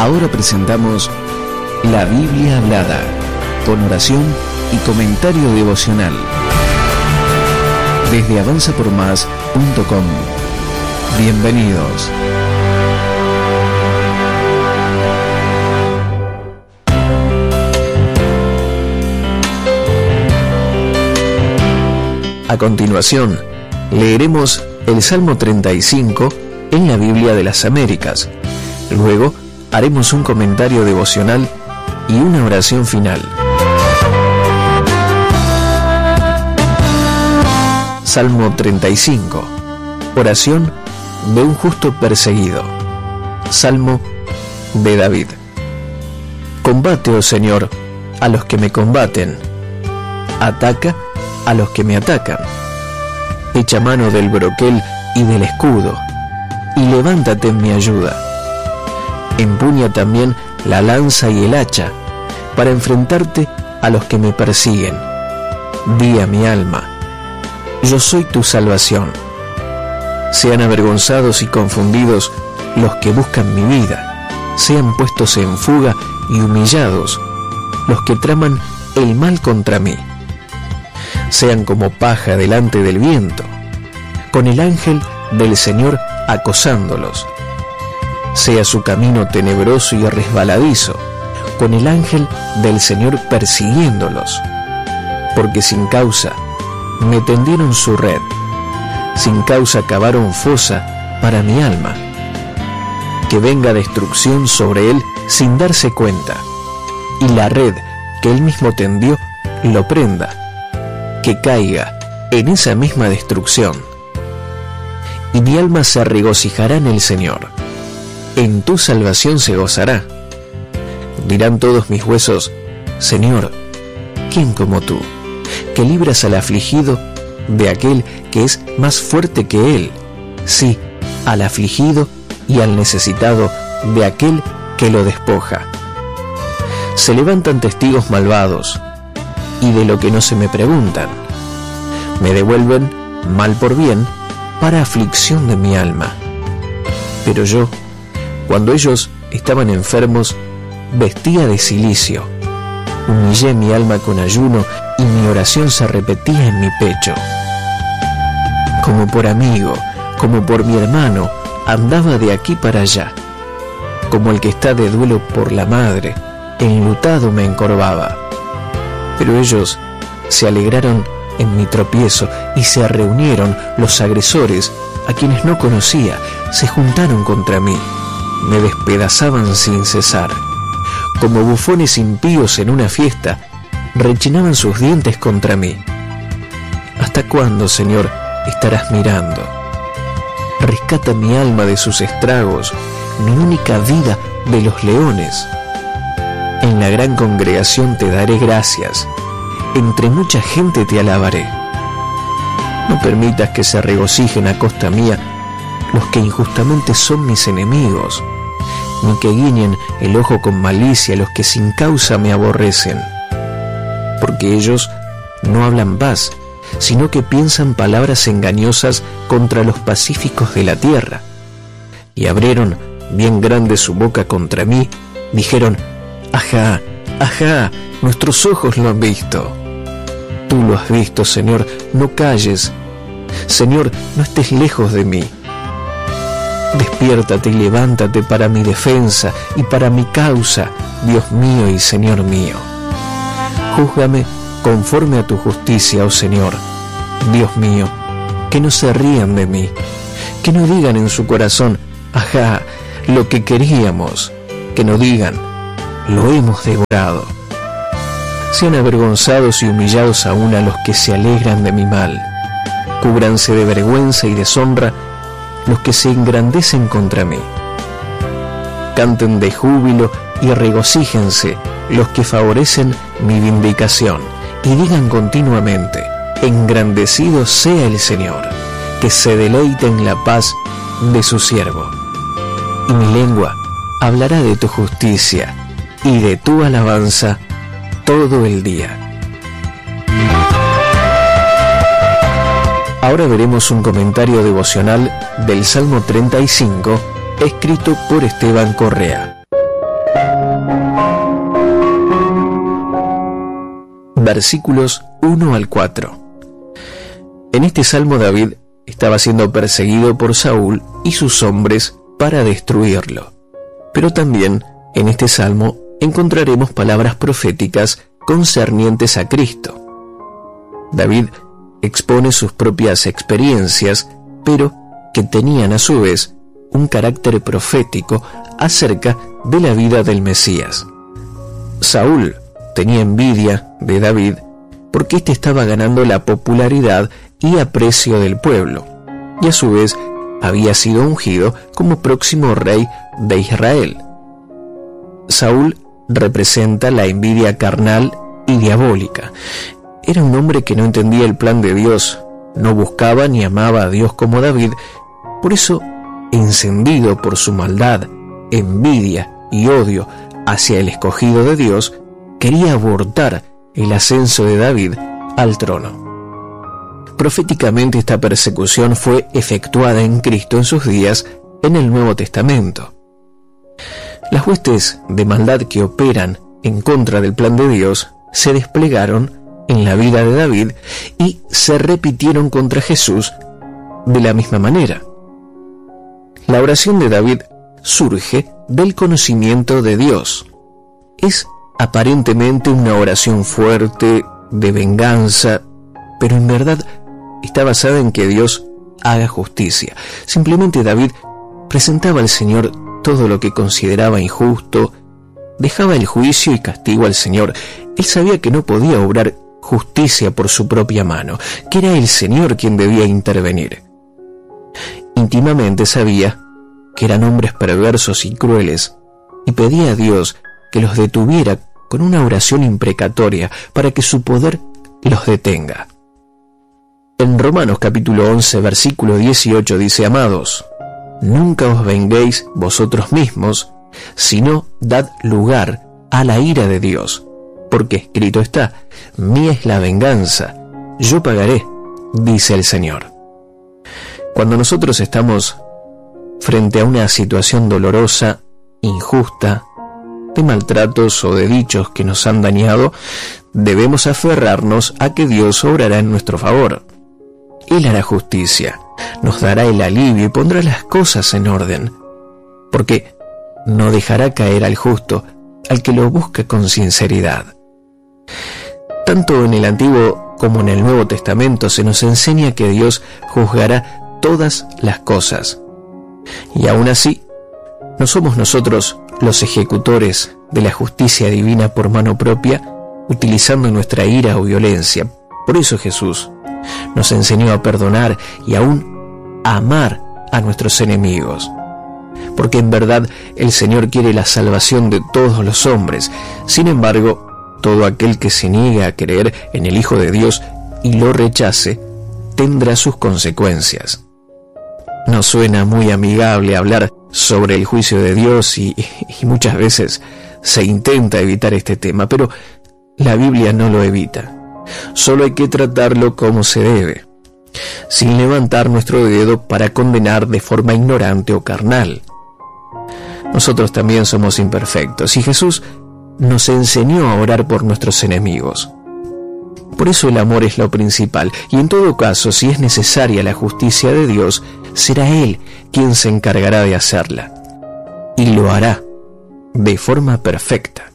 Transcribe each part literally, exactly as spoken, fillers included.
Ahora presentamos La Biblia Hablada, con oración y comentario devocional. Desde avanza por más punto com. Bienvenidos. A continuación, leeremos el Salmo treinta y cinco en la Biblia de las Américas. Luego, haremos un comentario devocional y una oración final. Salmo treinta y cinco. Oración de un justo perseguido. Salmo de David. Combate, oh Señor, a los que me combaten. Ataca a los que me atacan. Echa mano del broquel y del escudo, y levántate en mi ayuda. Empuña también la lanza y el hacha, para enfrentarte a los que me persiguen. Di a mi alma: yo soy tu salvación. Sean avergonzados y confundidos los que buscan mi vida. Sean puestos en fuga y humillados los que traman el mal contra mí. Sean como paja delante del viento, con el ángel del Señor acosándolos. Sea su camino tenebroso y resbaladizo, con el ángel del Señor persiguiéndolos. Porque sin causa me tendieron su red, sin causa cavaron fosa para mi alma. Que venga destrucción sobre él sin darse cuenta, y la red que él mismo tendió lo prenda, que caiga en esa misma destrucción. Y mi alma se regocijará en el Señor, en tu salvación se gozará. Dirán todos mis huesos: Señor, ¿quién como tú, que libras al afligido de aquel que es más fuerte que él? Sí, al afligido y al necesitado de aquel que lo despoja. Se levantan testigos malvados, y de lo que no se me preguntan. Me devuelven mal por bien, para aflicción de mi alma. Pero yo, cuando ellos estaban enfermos, vestía de cilicio. Humillé mi alma con ayuno, y mi oración se repetía en mi pecho. Como por amigo, como por mi hermano, andaba de aquí para allá. Como el que está de duelo por la madre, enlutado me encorvaba. Pero ellos se alegraron en mi tropiezo, y se reunieron los agresores, a quienes no conocía, se juntaron contra mí, me despedazaban sin cesar. Como bufones impíos en una fiesta, rechinaban sus dientes contra mí. ¿Hasta cuándo, Señor, estarás mirando? Rescata mi alma de sus estragos, mi única vida de los leones. En la gran congregación te daré gracias, entre mucha gente te alabaré. No permitas que se regocijen a costa mía los que injustamente son mis enemigos, ni que guiñen el ojo con malicia los que sin causa me aborrecen. Porque ellos no hablan paz, sino que piensan palabras engañosas contra los pacíficos de la tierra. Y abrieron bien grande su boca contra mí, dijeron: ajá, ajá, nuestros ojos lo han visto. Tú lo has visto, Señor, no calles. Señor, no estés lejos de mí. Despiértate y levántate para mi defensa y para mi causa, Dios mío y Señor mío. Júzgame conforme a tu justicia, oh Señor, Dios mío, que no se rían de mí, que no digan en su corazón: ajá, lo que queríamos, que no digan: lo hemos devorado. Sean avergonzados y humillados aún a los que se alegran de mi mal. Cúbranse de vergüenza y deshonra los que se engrandecen contra mí. Canten de júbilo y regocíjense los que favorecen mi vindicación, y digan continuamente: engrandecido sea el Señor, que se deleite en la paz de su siervo. Y mi lengua hablará de tu justicia y de tu alabanza todo el día. Ahora veremos un comentario devocional del Salmo treinta y cinco, escrito por Esteban Correa. versículos uno al cuatro. En este salmo David estaba siendo perseguido por Saúl y sus hombres para destruirlo. Pero también en este salmo encontraremos palabras proféticas concernientes a Cristo. David expone sus propias experiencias, pero que tenían a su vez un carácter profético acerca de la vida del Mesías. Saúl tenía envidia de David porque éste estaba ganando la popularidad y aprecio del pueblo, y a su vez había sido ungido como próximo rey de Israel. Saúl representa la envidia carnal y diabólica. Era un hombre que no entendía el plan de Dios, no buscaba ni amaba a Dios como David. Por eso, encendido por su maldad, envidia y odio hacia el escogido de Dios, quería abortar el ascenso de David al trono. Proféticamente, esta persecución fue efectuada en Cristo en sus días en el Nuevo Testamento. Las huestes de maldad que operan en contra del plan de Dios se desplegaron en la vida de David y se repitieron contra Jesús de la misma manera. La oración de David surge del conocimiento de Dios. Es aparentemente una oración fuerte, de venganza, pero en verdad está basada en que Dios haga justicia. Simplemente David presentaba al Señor todo lo que consideraba injusto, dejaba el juicio y castigo al Señor. Él sabía que no podía obrar justicia por su propia mano, que era el Señor quien debía intervenir. Íntimamente sabía que eran hombres perversos y crueles, y pedía a Dios que los detuviera con una oración imprecatoria para que su poder los detenga. En Romanos capítulo once, versículo dieciocho dice: Amados, nunca os venguéis vosotros mismos, sino dad lugar a la ira de Dios, porque escrito está: mía es la venganza, yo pagaré, dice el Señor. Cuando nosotros estamos frente a una situación dolorosa, injusta, de maltratos o de dichos que nos han dañado, debemos aferrarnos a que Dios obrará en nuestro favor. Él hará justicia, nos dará el alivio y pondrá las cosas en orden, porque no dejará caer al justo, al que lo busca con sinceridad. Tanto en el Antiguo como en el Nuevo Testamento se nos enseña que Dios juzgará todas las cosas. Y aún así, no somos nosotros los ejecutores de la justicia divina por mano propia, utilizando nuestra ira o violencia. Por eso Jesús nos enseñó a perdonar y aún a amar a nuestros enemigos. Porque en verdad el Señor quiere la salvación de todos los hombres. Sin embargo, todo aquel que se niegue a creer en el Hijo de Dios y lo rechace, tendrá sus consecuencias. No suena muy amigable hablar sobre el juicio de Dios y, y muchas veces se intenta evitar este tema, pero la Biblia no lo evita. Solo hay que tratarlo como se debe, sin levantar nuestro dedo para condenar de forma ignorante o carnal. Nosotros también somos imperfectos y Jesús nos enseñó a orar por nuestros enemigos. Por eso el amor es lo principal, y en todo caso, si es necesaria la justicia de Dios, será Él quien se encargará de hacerla, y lo hará de forma perfecta.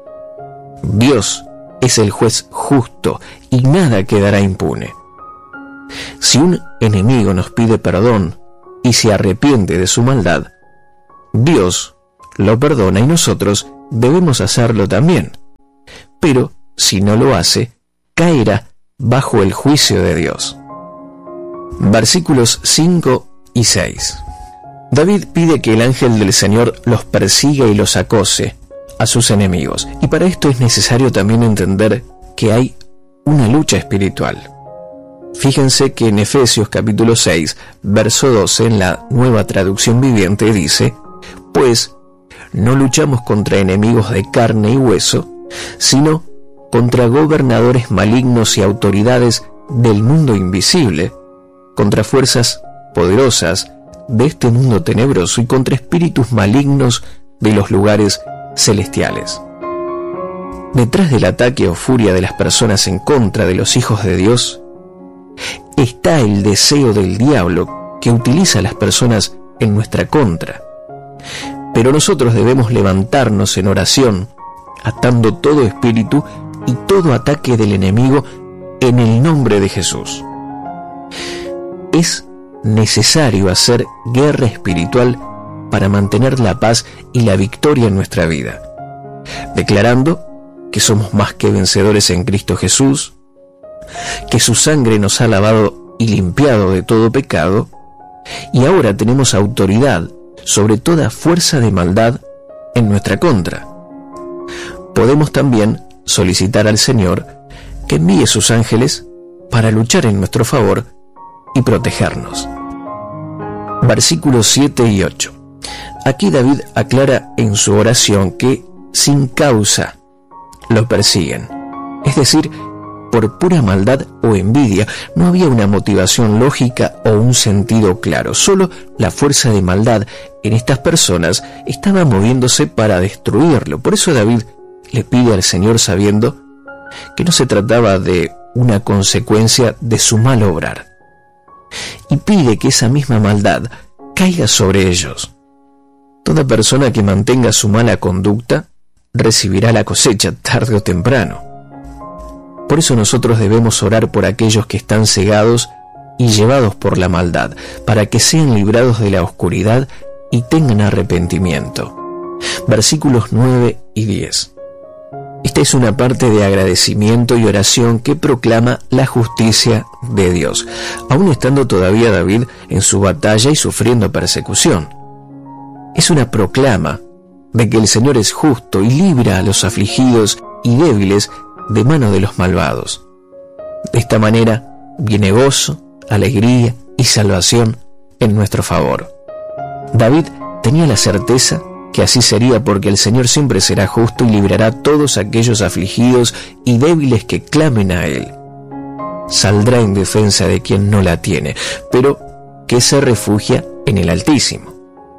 Dios es el juez justo y nada quedará impune. Si un enemigo nos pide perdón y se arrepiente de su maldad, Dios lo perdona y nosotros debemos hacerlo también. Pero si no lo hace, caerá bajo el juicio de Dios. Versículos cinco y seis. David pide que el ángel del Señor los persiga y los acose a sus enemigos. Y para esto es necesario también entender que hay una lucha espiritual. Fíjense que en Efesios capítulo seis, verso doce, en la Nueva Traducción Viviente dice: Pues no luchamos contra enemigos de carne y hueso, sino contra gobernadores malignos y autoridades del mundo invisible, contra fuerzas poderosas de este mundo tenebroso y contra espíritus malignos de los lugares celestiales. Detrás del ataque o furia de las personas en contra de los hijos de Dios está el deseo del diablo que utiliza a las personas en nuestra contra. Pero nosotros debemos levantarnos en oración, atando todo espíritu y todo ataque del enemigo en el nombre de Jesús. Es necesario hacer guerra espiritual para mantener la paz y la victoria en nuestra vida, declarando que somos más que vencedores en Cristo Jesús, que su sangre nos ha lavado y limpiado de todo pecado, y ahora tenemos autoridad sobre toda fuerza de maldad en nuestra contra. Podemos también solicitar al Señor que envíe sus ángeles para luchar en nuestro favor y protegernos. Versículos siete y ocho. Aquí David aclara en su oración que sin causa lo persiguen, es decir, por pura maldad o envidia. No había una motivación lógica o un sentido claro, solo la fuerza de maldad en estas personas estaba moviéndose para destruirlo. Por eso David le pide al Señor, sabiendo que no se trataba de una consecuencia de su mal obrar, y pide que esa misma maldad caiga sobre ellos. Toda persona que mantenga su mala conducta recibirá la cosecha tarde o temprano. Por eso nosotros debemos orar por aquellos que están cegados y llevados por la maldad, para que sean librados de la oscuridad y tengan arrepentimiento. Versículos nueve y diez. Esta es una parte de agradecimiento y oración que proclama la justicia de Dios, aun estando todavía David en su batalla y sufriendo persecución. Es una proclama de que el Señor es justo y libra a los afligidos y débiles de mano de los malvados. De esta manera viene gozo, alegría y salvación en nuestro favor. David tenía la certeza que así sería, porque el Señor siempre será justo y librará a todos aquellos afligidos y débiles que clamen a Él. Saldrá en defensa de quien no la tiene, pero que se refugia en el Altísimo.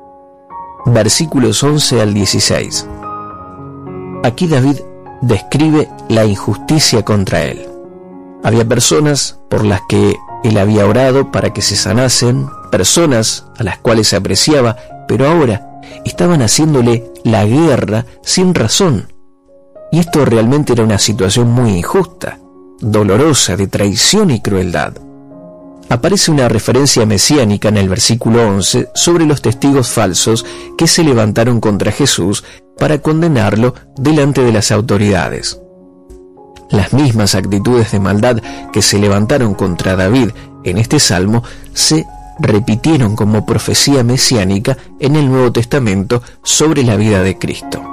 Versículos once al dieciséis. Aquí David describe la injusticia contra él. Había personas por las que él había orado para que se sanasen, personas a las cuales se apreciaba, pero ahora estaban haciéndole la guerra sin razón. Y esto realmente era una situación muy injusta, dolorosa, de traición y crueldad. Aparece una referencia mesiánica en el versículo once sobre los testigos falsos que se levantaron contra Jesús para condenarlo delante de las autoridades. Las mismas actitudes de maldad que se levantaron contra David en este salmo se repitieron como profecía mesiánica en el Nuevo Testamento sobre la vida de Cristo.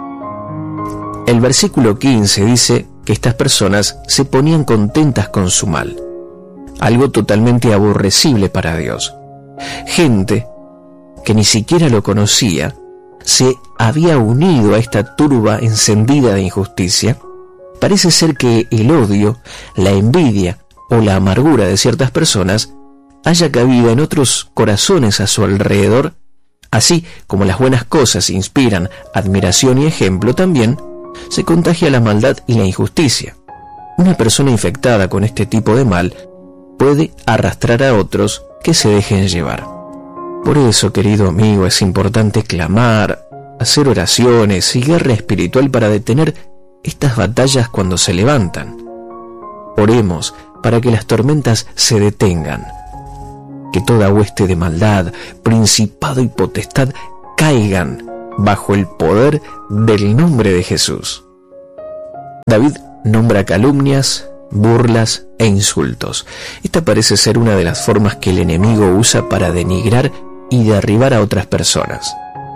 El versículo quince dice que estas personas se ponían contentas con su mal, algo totalmente aborrecible para Dios. Gente que ni siquiera lo conocía se había unido a esta turba encendida de injusticia. Parece ser que el odio, la envidia o la amargura de ciertas personas haya cabida en otros corazones a su alrededor. Así como las buenas cosas inspiran admiración y ejemplo, también se contagia la maldad y la injusticia. Una persona infectada con este tipo de mal puede arrastrar a otros que se dejen llevar. Por eso, querido amigo, es importante clamar, hacer oraciones y guerra espiritual para detener estas batallas cuando se levantan. Oremos para que las tormentas se detengan, que toda hueste de maldad, principado y potestad caigan bajo el poder del nombre de Jesús. David nombra calumnias, burlas e insultos. Esta parece ser una de las formas que el enemigo usa para denigrar y derribar a otras personas.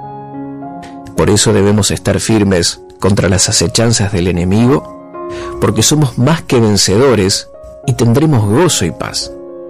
Por eso debemos estar firmes contra las acechanzas del enemigo, porque somos más que vencedores y tendremos gozo y paz.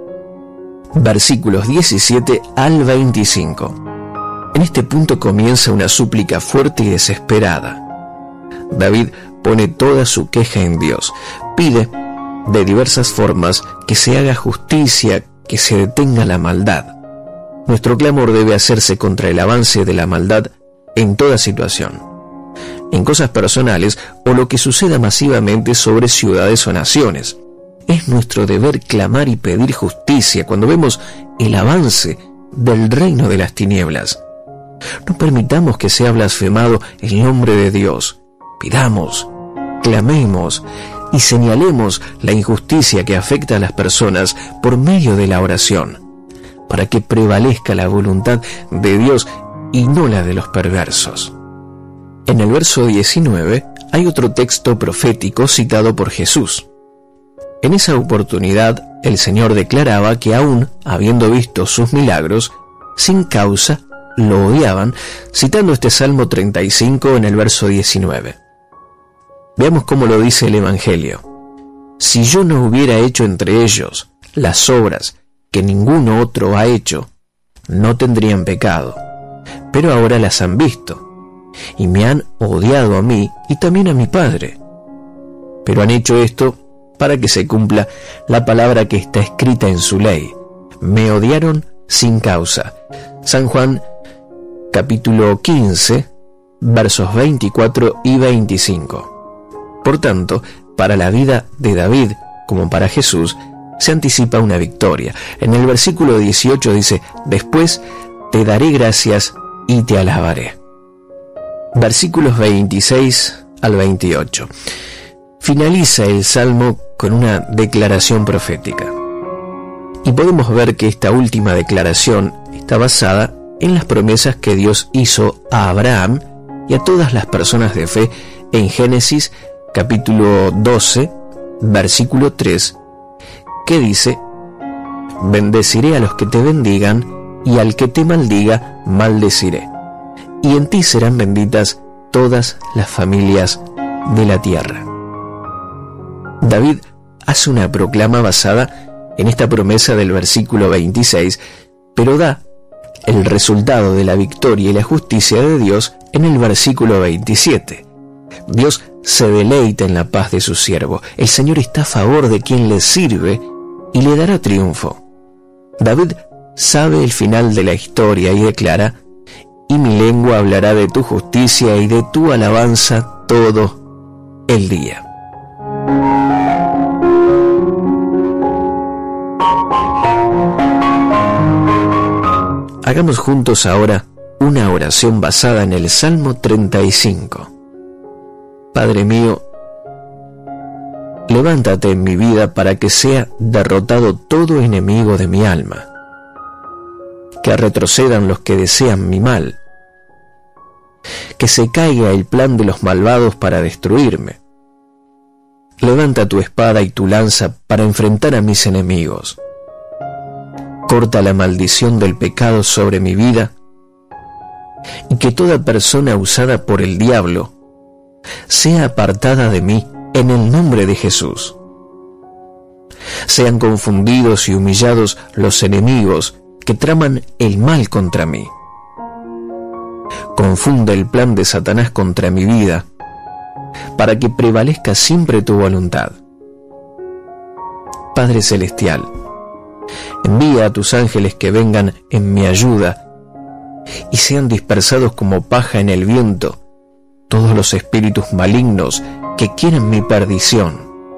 Versículos diecisiete al veinticinco. En este punto comienza una súplica fuerte y desesperada. David pone toda su queja en Dios, pide de diversas formas que se haga justicia, que se detenga la maldad. Nuestro clamor debe hacerse contra el avance de la maldad en toda situación. en cosas personales o lo que suceda masivamente sobre ciudades o naciones. Es nuestro deber clamar y pedir justicia cuando vemos el avance del reino de las tinieblas. No permitamos que sea blasfemado el nombre de Dios. Pidamos, clamemos y señalemos la injusticia que afecta a las personas por medio de la oración, para que prevalezca la voluntad de Dios y no la de los perversos. En el verso diecinueve hay otro texto profético citado por Jesús. En esa oportunidad, el Señor declaraba que aún habiendo visto sus milagros, sin causa lo odiaban, citando este Salmo treinta y cinco en el verso diecinueve. Veamos cómo lo dice el Evangelio. Si yo no hubiera hecho entre ellos las obras que ninguno otro ha hecho, no tendrían pecado, pero ahora las han visto, y me han odiado a mí y también a mi Padre. Pero han hecho esto para que se cumpla la palabra que está escrita en su ley. Me odiaron sin causa. San Juan, capítulo quince, versos veinticuatro y veinticinco. Por tanto, para la vida de David, como para Jesús, se anticipa una victoria. En el versículo dieciocho dice: después te daré gracias y te alabaré. Versículos veintiséis al veintiocho. Finaliza el Salmo con una declaración profética. Y podemos ver que esta última declaración está basada en las promesas que Dios hizo a Abraham y a todas las personas de fe en Génesis capítulo doce, versículo tres, que dice: bendeciré a los que te bendigan y al que te maldiga maldeciré, y en ti serán benditas todas las familias de la tierra. David hace una proclama basada en esta promesa del versículo veintiséis, pero da el resultado de la victoria y la justicia de Dios en el versículo veintisiete. Dios se deleita en la paz de su siervo. El Señor está a favor de quien le sirve y le dará triunfo. David sabe el final de la historia y declara: y mi lengua hablará de tu justicia y de tu alabanza todo el día. Hagamos juntos ahora una oración basada en el Salmo treinta y cinco. Padre mío, levántate en mi vida para que sea derrotado todo enemigo de mi alma, que retrocedan los que desean mi mal, que se caiga el plan de los malvados para destruirme. Levanta tu espada y tu lanza para enfrentar a mis enemigos. Corta la maldición del pecado sobre mi vida, y que toda persona usada por el diablo sea apartada de mí en el nombre de Jesús. Sean confundidos y humillados los enemigos que traman el mal contra mí. Confunde el plan de Satanás contra mi vida, para que prevalezca siempre tu voluntad. Padre Celestial, envía a tus ángeles que vengan en mi ayuda y sean dispersados como paja en el viento todos los espíritus malignos que quieren mi perdición.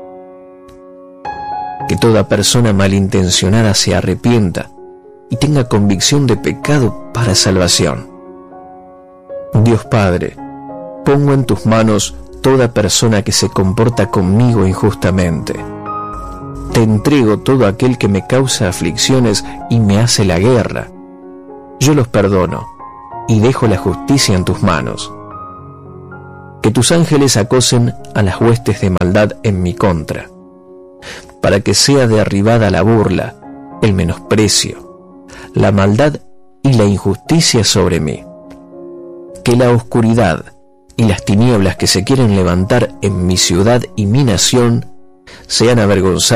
Que toda persona malintencionada se arrepienta y tenga convicción de pecado para salvación. Dios Padre, pongo en tus manos toda persona que se comporta conmigo injustamente. Te entrego todo aquel que me causa aflicciones y me hace la guerra. Yo los perdono y dejo la justicia en tus manos. Que tus ángeles acosen a las huestes de maldad en mi contra, para que sea derribada la burla, el menosprecio, la maldad y la injusticia sobre mí. Que la oscuridad y las tinieblas que se quieren levantar en mi ciudad y mi nación sean avergonzadas